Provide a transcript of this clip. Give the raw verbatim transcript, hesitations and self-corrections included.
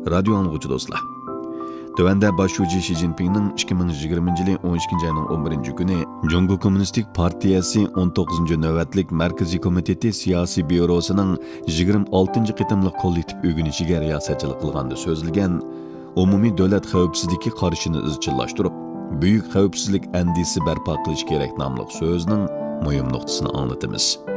Radio anlıqçı dostlar. Tövəndə başçı Xi Jinping'nin ikki ming yigirmanchi yili o'n ikkinchi ayning o'n birinchi kuni Jungo Kommunistik Partiyasi o'n to'qqizinchi navbatlik Markaziy komiteti siyosiy byurosining yigirma oltinchi qitimliq kollektiv o'rganishiga riyosatchilik qilganda so'zilgan umumiy davlat xavfsizligi qarashini izchillashtirib, buyuk xavfsizlik andisi barpo qilish kerak nomli so'zning muhim nuqtasini anglatamiz.